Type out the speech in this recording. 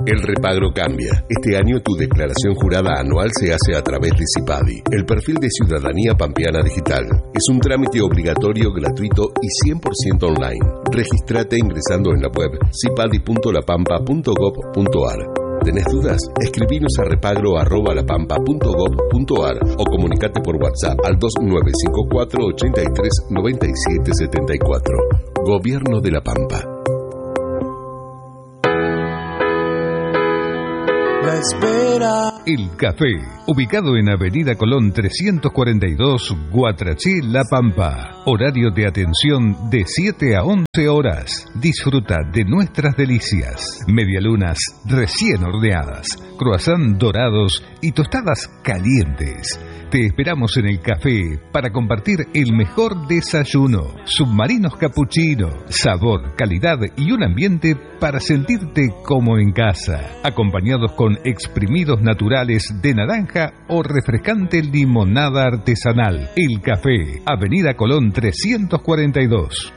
El repagro cambia. Este año tu declaración jurada anual se hace a través de CIPADI, el perfil de Ciudadanía Pampeana Digital. Es un trámite obligatorio, gratuito y 100% online. Regístrate ingresando en la web cipadi.lapampa.gov.ar. ¿Tenés dudas? Escribinos a repagro@lapampa.gov.ar o comunicate por WhatsApp al 2954 83 97 74. Gobierno de La Pampa. La espera. El Café, ubicado en Avenida Colón 342, Guatraché, La Pampa. Horario de atención de 7 a 11 horas. Disfruta de nuestras delicias. Medialunas recién horneadas, croissant dorados y tostadas calientes. Te esperamos en el café para compartir el mejor desayuno. Submarinos capuchino, sabor, calidad y un ambiente para sentirte como en casa. Acompañados con exprimidos naturales de naranja o refrescante limonada artesanal. El Café, Avenida Colón 342.